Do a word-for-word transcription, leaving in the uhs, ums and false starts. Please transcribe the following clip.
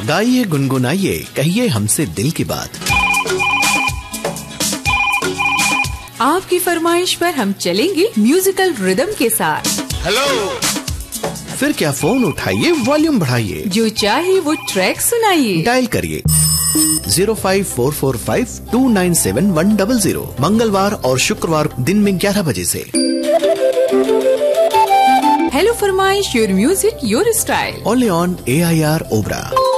गाइए गुनगुनाइए कहिए हमसे दिल की बात। आपकी फरमाइश पर हम चलेंगे म्यूजिकल रिदम के साथ। हेलो, फिर क्या फोन उठाइए, वॉल्यूम बढ़ाइए, जो चाहे वो ट्रैक सुनाइए। डायल करिए zero five four four five to nine seven one double zero, मंगलवार और शुक्रवार दिन में ग्यारह बजे से। हेलो फरमाइश, your music your style, only on A I R Obra.